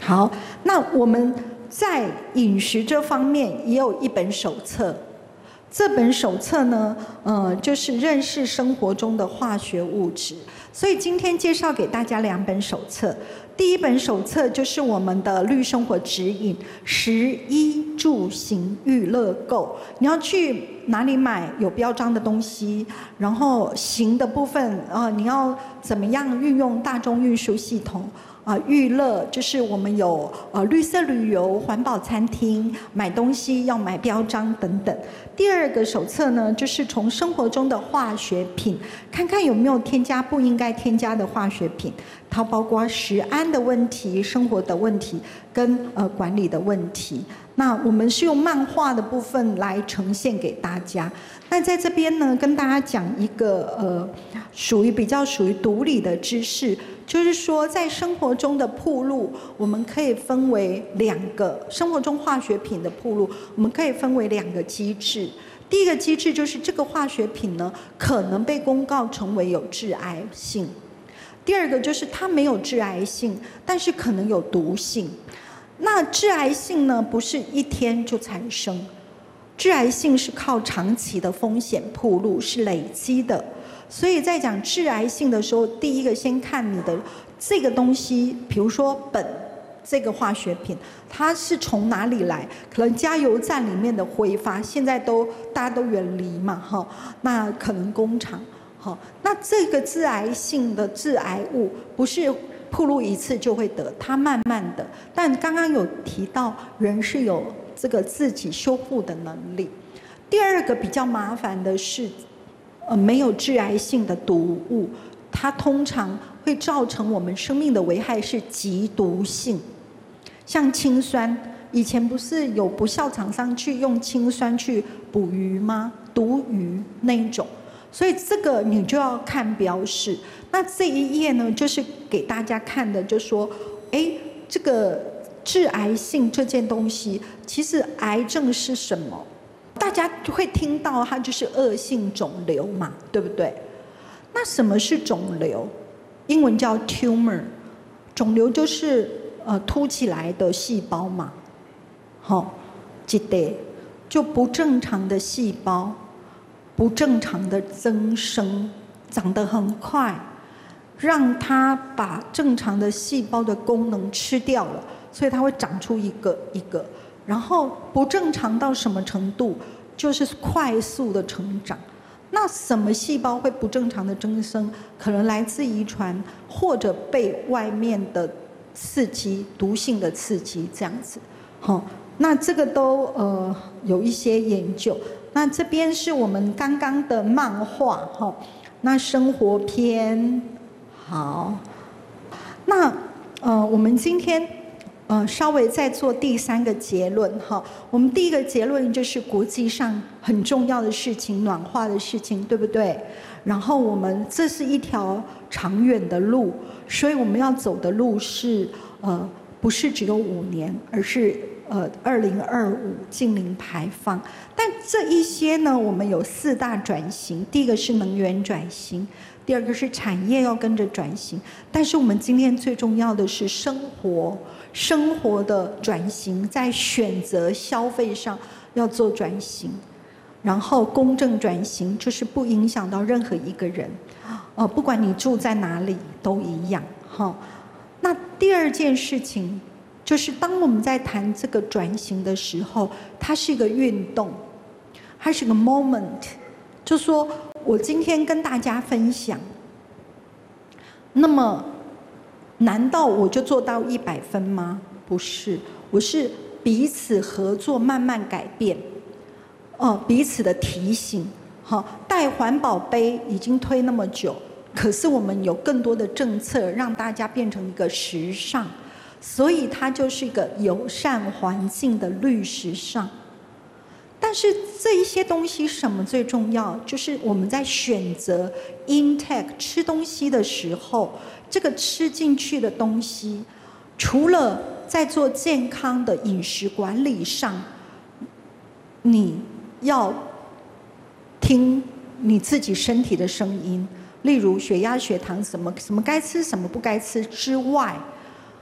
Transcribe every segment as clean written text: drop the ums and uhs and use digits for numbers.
好，那我们在饮食这方面也有一本手册。这本手册呢，就是认识生活中的化学物质。所以今天介绍给大家2本手册。第一本手册就是我们的绿生活指引，食衣住行娱乐购。你要去哪里买有标章的东西，然后行的部分，你要怎么样运用大众运输系统。娱乐就是我们有绿色旅游、环保餐厅，买东西要买标章等等。第2个手册呢，就是从生活中的化学品，看看有没有添加不应该添加的化学品，它包括食安的问题、生活的问题跟管理的问题。那我们是用漫画的部分来呈现给大家。那在这边呢，跟大家讲一个比较属于毒理的知识，就是说在生活中的暴露，我们可以分为2个，生活中化学品的暴露，我们可以分为2个机制。第一个机制就是这个化学品呢，可能被公告成为有致癌性；第2个就是它没有致癌性，但是可能有毒性。那致癌性呢，不是一天就产生，致癌性是靠长期的风险暴露，是累积的。所以在讲致癌性的时候，第一个先看你的这个东西，比如说苯这个化学品，它是从哪里来？可能加油站里面的挥发，现在大家都远离嘛，那可能工厂，那这个致癌性的致癌物不是暴露一次就会得，它慢慢的。但刚刚有提到，人是有这个自己修复的能力。第2个比较麻烦的是，没有致癌性的毒物，它通常会造成我们生命的危害是极毒性。像氰酸，以前不是有不肖厂商去用氰酸去捕鱼吗？毒鱼那一种。所以这个你就要看标示。那这一页呢，就是给大家看的，就说，这个致癌性这件东西，其实癌症是什么？大家会听到它就是恶性肿瘤嘛，对不对？那什么是肿瘤？英文叫 tumor， 肿瘤就是凸起来的细胞嘛，一个就不正常的细胞。不正常的增生，长得很快，让它把正常的细胞的功能吃掉了，所以它会长出一个一个。然后不正常到什么程度，就是快速的成长。那什么细胞会不正常的增生？可能来自遗传，或者被外面的刺激、毒性的刺激这样子。那这个都有一些研究。那这边是我们刚刚的漫画那生活篇。好，那我们今天稍微再做第3个结论我们第一个结论就是国际上很重要的事情，暖化的事情，对不对？然后我们这是一条长远的路，所以我们要走的路是不是只有5年，而是2025净零排放。但这一些呢，我们有4大转型。第一个是能源转型，第2个是产业要跟着转型。但是我们今天最重要的是生活的转型，在选择消费上要做转型，然后公正转型，就是不影响到任何一个人，不管你住在哪里都一样那第2件事情就是当我们在谈这个转型的时候，它是一个运动，它是个 moment。就说我今天跟大家分享，那么难道我就做到100分吗？不是，我是彼此合作，慢慢改变，彼此的提醒。带环保杯已经推那么久，可是我们有更多的政策让大家变成一个时尚。所以它就是一个友善环境的绿时尚。但是这一些东西什么最重要？就是我们在选择 intake 吃东西的时候，这个吃进去的东西，除了在做健康的饮食管理上，你要听你自己身体的声音，例如血压、血糖什么该吃什么不该吃之外，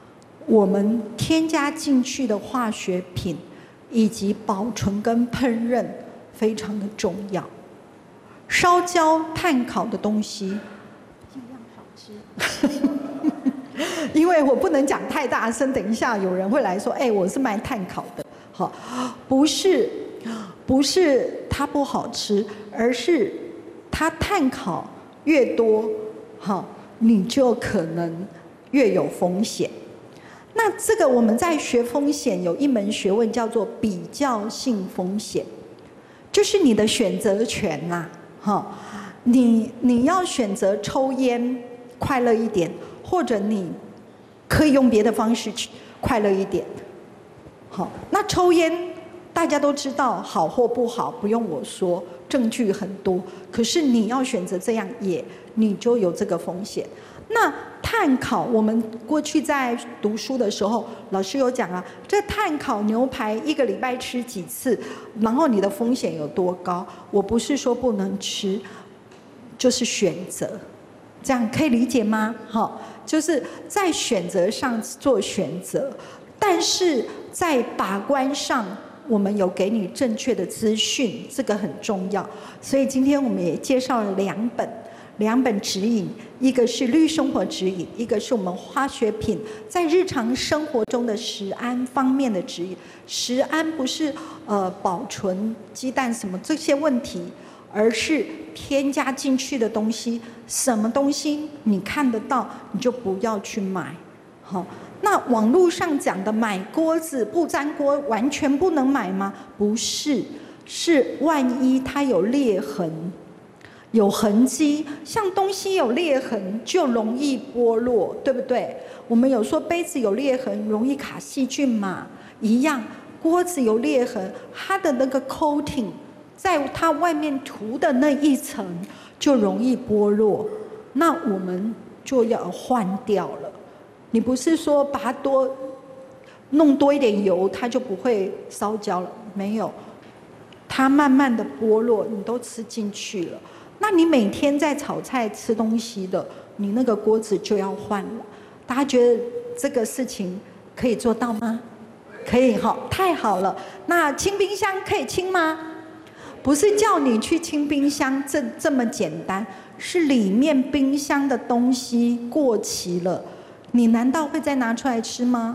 我们添加进去的化学品以及保存跟烹饪非常的重要。烧焦、炭烤的东西尽量少吃，因为我不能讲太大声，等一下有人会来说：“哎，我是卖炭烤的。”好，不是它不好吃，而是它炭烤越多，好，你就可能越有风险。那这个我们在学风险有一门学问叫做比较性风险，就是你的选择权呐。你要选择抽烟快乐一点，或者你可以用别的方式去快乐一点。好，那抽烟大家都知道好或不好，不用我说，证据很多。可是你要选择这样你就有这个风险。那炭烤，我们过去在读书的时候，老师有讲啊，这炭烤牛排1个礼拜吃几次，然后你的风险有多高？我不是说不能吃，就是选择，这样可以理解吗？好，就是在选择上做选择，但是在把关上，我们有给你正确的资讯，这个很重要。所以今天我们也介绍了两本指引，一个是绿生活指引，一个是我们化学品在日常生活中的食安方面的指引。食安不是保存鸡蛋什么这些问题，而是添加进去的东西，什么东西你看得到，你就不要去买。好，那网络上讲的买锅子不粘锅完全不能买吗？不是，是万一它有裂痕。有痕迹，像东西有裂痕就容易剥落，对不对？我们有说杯子有裂痕容易卡细菌嘛，一样，锅子有裂痕，它的那个 coating 在它外面涂的那一层就容易剥落，那我们就要换掉了。你不是说把它弄多一点油，它就不会烧焦了，没有，它慢慢的剥落，你都吃进去了。那你每天在炒菜吃东西的，你那个锅子就要换了。大家觉得这个事情可以做到吗？可以哈，太好了。那清冰箱可以清吗？不是叫你去清冰箱这么简单，是里面冰箱的东西过期了，你难道会再拿出来吃吗？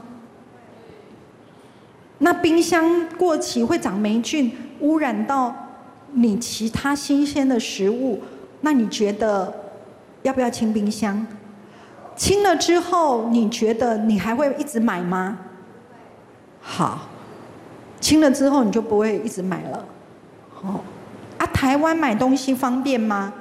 那冰箱过期会长霉菌，污染到你其他新鲜的食物，那你觉得要不要清冰箱？清了之后，你觉得你还会一直买吗？好，清了之后你就不会一直买了。台湾买东西方便吗？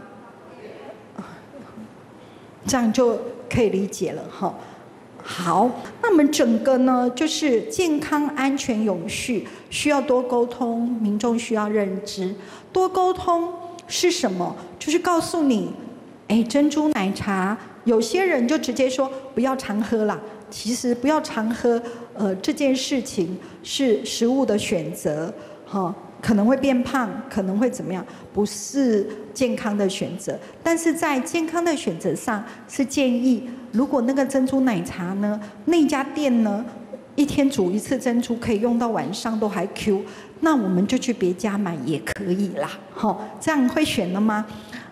这样就可以理解了哈。好，那我们整个呢，就是健康、安全、永续，需要多沟通，民众需要认知。多沟通是什么？就是告诉你，珍珠奶茶，有些人就直接说不要常喝啦。其实不要常喝，这件事情是食物的选择，可能会变胖，可能会怎么样，不是健康的选择。但是在健康的选择上，是建议，如果那个珍珠奶茶呢，那家店呢，一天煮一次珍珠可以用到晚上都还 Q， 那我们就去别家买也可以啦。这样会选了吗？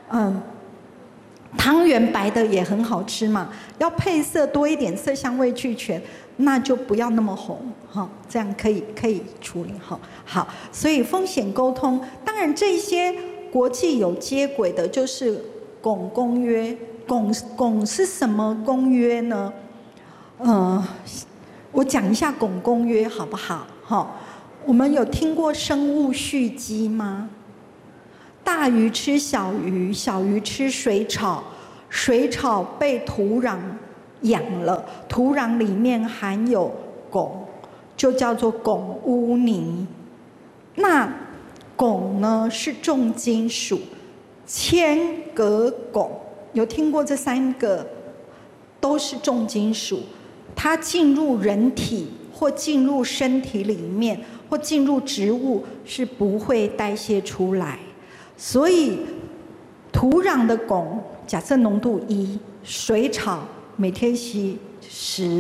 汤圆白的也很好吃嘛，要配色多一点，色香味俱全，那就不要那么红，这样可以处理。好，所以风险沟通，当然这些国际有接轨的，就是汞公约。汞是什么公约呢？我讲一下汞公约好不好？我们有听过生物蓄积吗？大鱼吃小鱼，小鱼吃水草，水草被土壤养了，土壤里面含有汞，就叫做汞污泥。那汞呢是重金属，铅、镉、汞，有听过这3个？都是重金属，它进入人体或进入身体里面，或进入植物是不会代谢出来。所以土壤的汞假设浓度1，水草每天吸10，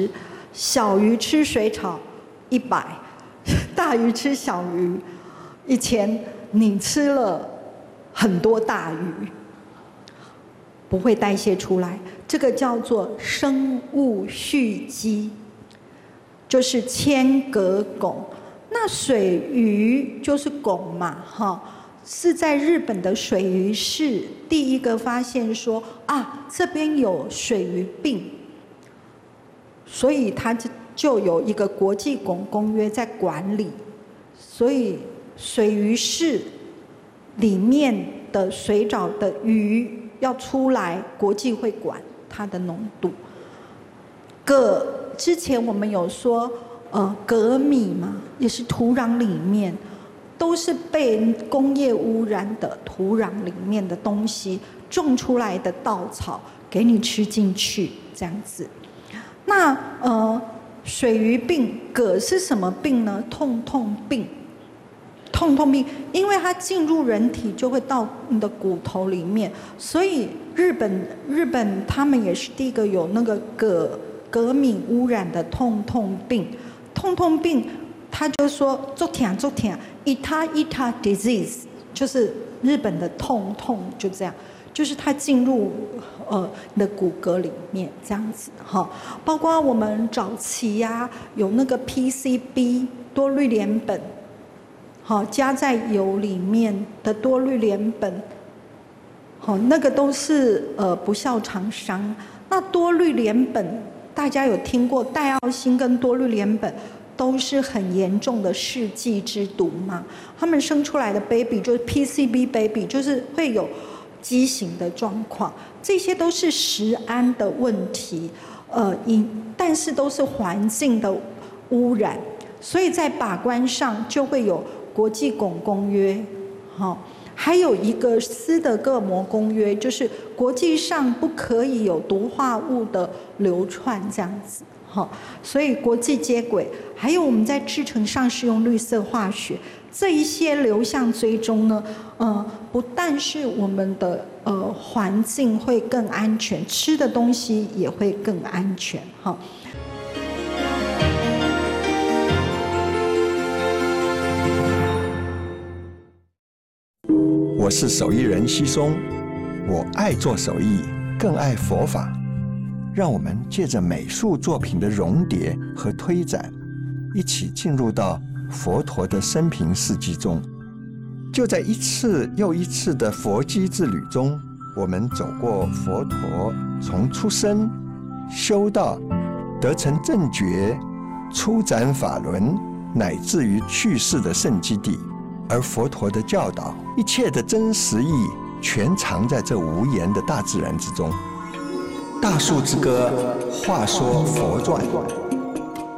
小鱼吃水草100，大鱼吃小鱼。以前你吃了很多大鱼，不会代谢出来，这个叫做生物蓄积，就是铅镉汞。那水鱼就是汞嘛，哈，是在日本的水鱼市第一个发现说啊，这边有水鱼病，所以它就有一个国际汞公约在管理，所以水鱼市里面的水藻的鱼要出来，国际会管它的浓度。镉之前我们有说。镉米嘛，也是土壤里面，都是被工业污染的土壤里面的东西种出来的稻草给你吃进去，这样子。那水鱼病，镉是什么病呢？痛痛病，痛痛病，因为它进入人体就会到你的骨头里面，所以日本他们也是第一个有那个镉米污染的痛痛病。痛痛病，他就说做痛做痛 ，ita disease， 就是日本的痛痛，就这样，就是它进入你的骨骼里面这样子哈。包括我们早期呀，有那个 PCB 多氯联苯，好加在油里面的多氯联苯，好那个都是不肖厂商。那多氯联苯。大家有听过戴奥辛跟多氯联苯都是很严重的世纪之毒嘛？他们生出来的 baby 就是 PCB baby， 就是会有畸形的状况，这些都是食安的问题，但是都是环境的污染，所以在把关上就会有国际汞公约，好。还有一个斯德哥尔摩公约，就是国际上不可以有毒化物的流窜这样子，所以国际接轨。还有我们在制程上是用绿色化学，这一些流向追踪呢，不但是我们的环境会更安全，吃的东西也会更安全，哈。 我是手艺人西松，我爱做手艺，更爱佛法。让我们借着美术作品的熔叠和推展，一起进入到佛陀的生平事迹中。就在一次又一次的佛机之旅中，我们走过佛陀从出生、修道、得成正觉、出展法轮，乃至于去世的圣基地。而佛陀的教导，一切的真实意，全藏在这无言的大自然之中。大树之歌，话说佛传。